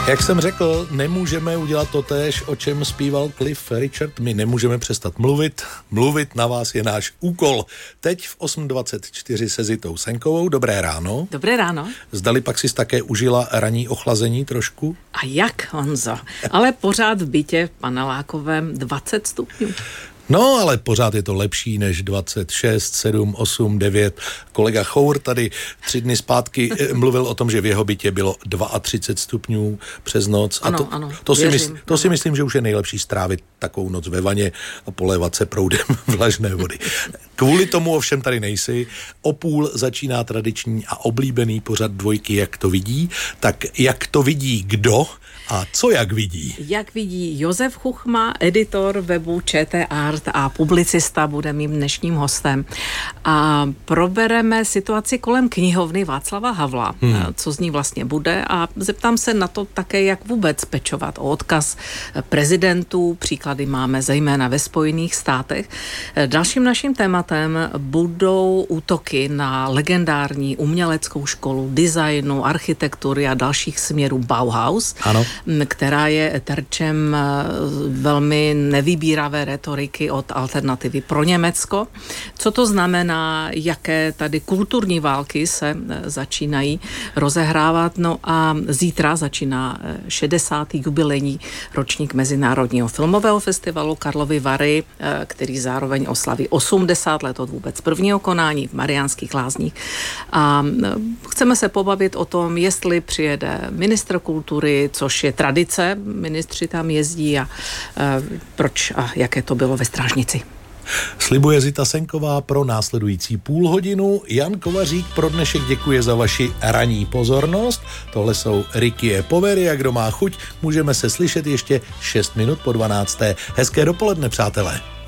Jak jsem řekl, nemůžeme udělat totéž, o čem zpíval Cliff Richard. My nemůžeme přestat mluvit. Mluvit na vás je náš úkol. Teď v 8:24 se Zitou Senkovou. Dobré ráno. Dobré ráno. Zdali pak si také užila ranní ochlazení trošku? A jak, Honzo? Ale pořád v bytě v panelákovém 20 stupňů. No, ale pořád je to lepší než 26, 7, 8, 9. Kolega Chour tady 3 dny zpátky mluvil o tom, že v jeho bytě bylo 32 stupňů přes noc. Ano, to si myslím, že už je nejlepší strávit takovou noc ve vaně a polévat se proudem vlažné vody. Kvůli tomu ovšem tady nejsi. O půl začíná tradiční a oblíbený pořad Dvojky, jak to vidí. Tak jak to vidí kdo a co jak vidí? Jak vidí Josef Chuchma, editor webu ČT Art a publicista, bude mým dnešním hostem. A probereme situaci kolem knihovny Václava Havla, co z ní vlastně bude, a zeptám se na to také, jak vůbec pečovat o odkaz prezidentů. Příklady máme zejména ve Spojených státech. Dalším naším tématem budou útoky na legendární uměleckou školu designu, architektury a dalších směrů Bauhaus, ano, která je terčem velmi nevybíravé retoriky od Alternativy pro Německo. Co to znamená, jaké tady kulturní války se začínají rozehrávat. No a zítra začíná 60. jubilejní ročník Mezinárodního filmového festivalu Karlovy Vary, který zároveň oslaví 80 let od vůbec prvního konání v Mariánských Lázních. A chceme se pobavit o tom, jestli přijede ministr kultury, což je tradice, ministři tam jezdí, a proč a jaké to bylo ve Strážnici. Slibuje Zita Senková pro následující půl hodinu. Jan Kovařík pro dnešek děkuje za vaši ranní pozornost. Tohle jsou Ricky e Povery, a kdo má chuť, můžeme se slyšet ještě 6 minut po 12. Hezké dopoledne, přátelé.